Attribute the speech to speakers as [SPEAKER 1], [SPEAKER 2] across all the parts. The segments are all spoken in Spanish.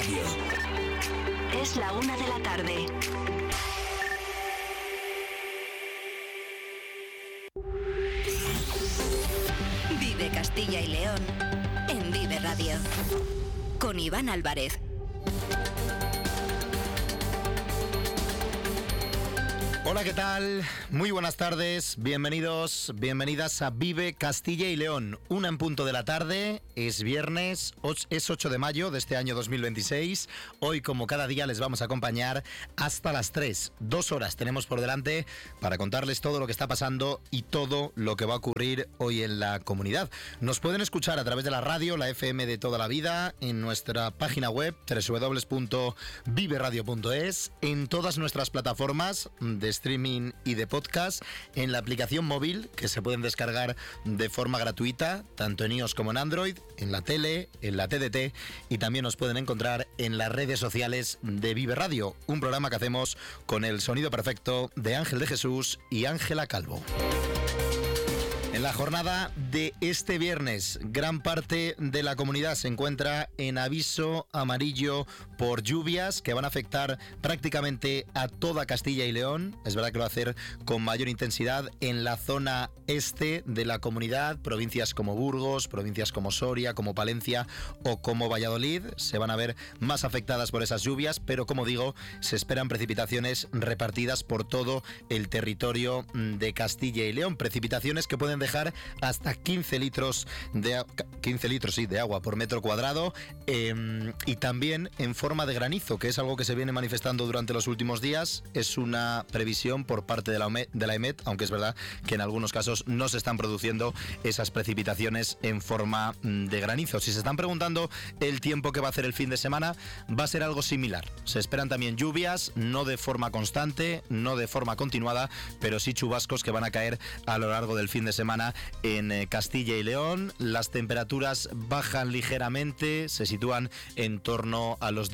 [SPEAKER 1] Radio.
[SPEAKER 2] Es la 1 de la tarde. Vive Castilla y León en Vive Radio. Con Iván Álvarez.
[SPEAKER 3] Hola, ¿qué tal? Muy buenas tardes, bienvenidos, bienvenidas a Vive Castilla y León. 1 en punto de la tarde, es viernes, es 8 de mayo de este año 2026. Hoy, como cada día, les vamos a acompañar hasta las 3. 2 horas tenemos por delante para contarles todo lo que está pasando y todo lo que va a ocurrir hoy en la comunidad. Nos pueden escuchar a través de la radio, la FM de toda la vida, en nuestra página web www.viveradio.es, en todas nuestras plataformas de streaming y de podcast, en la aplicación móvil que se pueden descargar de forma gratuita, tanto en iOS como en Android, en la tele, en la TDT, y también nos pueden encontrar en las redes sociales de Vive Radio, un programa que hacemos con el sonido perfecto de Ángel de Jesús y Ángela Calvo. En la jornada de este viernes, gran parte de la comunidad se encuentra en aviso amarillo por lluvias que van a afectar prácticamente a toda Castilla y León. Es verdad que lo va a hacer con mayor intensidad en la zona este de la comunidad. Provincias como Burgos, provincias como Soria, como Palencia o como Valladolid se van a ver más afectadas por esas lluvias, pero como digo, se esperan precipitaciones repartidas por todo el territorio de Castilla y León. Precipitaciones que pueden dejar hasta 15 litros de agua por metro cuadrado, y también en forma de granizo, que es algo que se viene manifestando durante los últimos días. Es una previsión por parte de la EMET, aunque es verdad que en algunos casos no se están produciendo esas precipitaciones en forma de granizo. Si se están preguntando el tiempo que va a hacer el fin de semana, va a ser algo similar. Se esperan también lluvias, no de forma constante, no de forma continuada, pero sí chubascos que van a caer a lo largo del fin de semana en Castilla y León. Las temperaturas bajan ligeramente, se sitúan en torno a los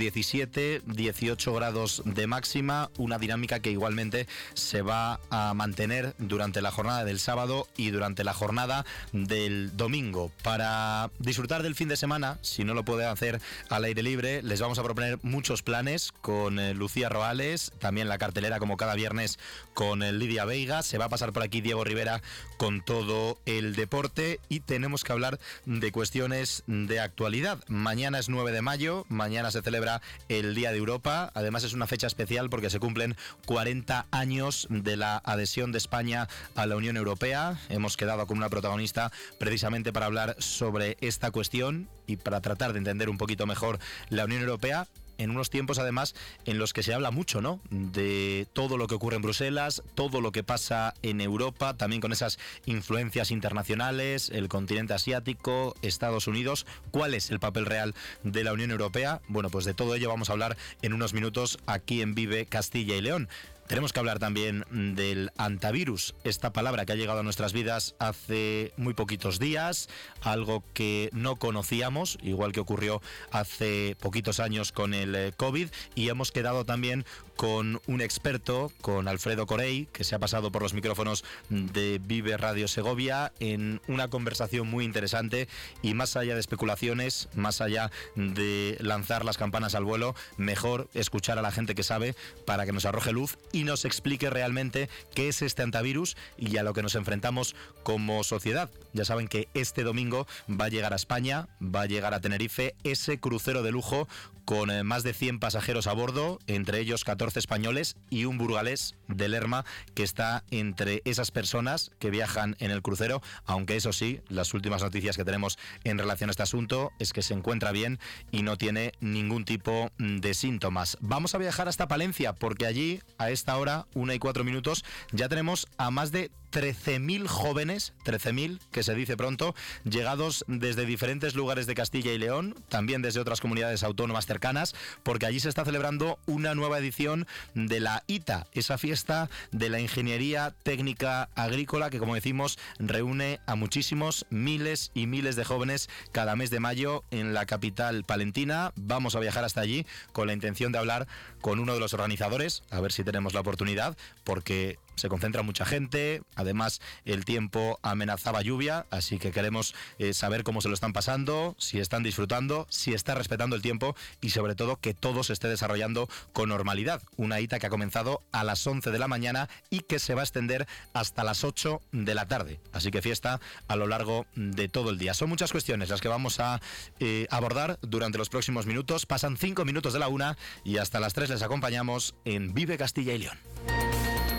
[SPEAKER 3] 17-18 grados de máxima, una dinámica que igualmente se va a mantener durante la jornada del sábado y durante la jornada del domingo. Para disfrutar del fin de semana, si no lo pueden hacer al aire libre, les vamos a proponer muchos planes con Lucía Roales, también la cartelera como cada viernes con Lidia Veiga. Se va a pasar por aquí Diego Rivera con todo el deporte y tenemos que hablar de cuestiones de actualidad. Mañana es 9 de mayo, mañana se celebra el Día de Europa. Además es una fecha especial porque se cumplen 40 años de la adhesión de España a la Unión Europea. Hemos quedado con una protagonista precisamente para hablar sobre esta cuestión y para tratar de entender un poquito mejor la Unión Europea, en unos tiempos además en los que se habla mucho, ¿no?, de todo lo que ocurre en Bruselas, todo lo que pasa en Europa, también con esas influencias internacionales, el continente asiático, Estados Unidos. ¿Cuál es el papel real de la Unión Europea? Bueno, pues de todo ello vamos a hablar en unos minutos aquí en Vive Castilla y León. Tenemos que hablar también del antivirus, esta palabra que ha llegado a nuestras vidas hace muy poquitos días, algo que no conocíamos, igual que ocurrió hace poquitos años con el COVID, y hemos quedado también con un experto, con Alfredo Corey, que se ha pasado por los micrófonos de Vive Radio Segovia en una conversación muy interesante, y más allá de especulaciones, más allá de lanzar las campanas al vuelo, mejor escuchar a la gente que sabe para que nos arroje luz y nos explique realmente qué es este antivirus y a lo que nos enfrentamos como sociedad. Ya saben que este domingo va a llegar a España, va a llegar a Tenerife ese crucero de lujo con más de 100 pasajeros a bordo, entre ellos 14 españoles y un burgalés de Lerma que está entre esas personas que viajan en el crucero, aunque eso sí, las últimas noticias que tenemos en relación a este asunto es que se encuentra bien y no tiene ningún tipo de síntomas. Vamos a viajar hasta Palencia porque allí a esta hora, 1:04, ya tenemos a más de 13.000 jóvenes, 13.000, que se dice pronto, llegados desde diferentes lugares de Castilla y León, también desde otras comunidades autónomas cercanas, porque allí se está celebrando una nueva edición de la ITA, esa fiesta de la Ingeniería Técnica Agrícola que, como decimos, reúne a muchísimos, miles y miles de jóvenes cada mes de mayo en la capital palentina. Vamos a viajar hasta allí con la intención de hablar con uno de los organizadores, a ver si tenemos la oportunidad, porque se concentra mucha gente, además el tiempo amenazaba lluvia, así que queremos saber cómo se lo están pasando, si están disfrutando, si está respetando el tiempo y sobre todo que todo se esté desarrollando con normalidad. Una hita que ha comenzado a las 11 de la mañana y que se va a extender hasta las 8 de la tarde, así que fiesta a lo largo de todo el día. Son muchas cuestiones las que vamos a abordar durante los próximos minutos. Pasan 5 minutos de la 1 y hasta las 3 les acompañamos en Vive Castilla y León.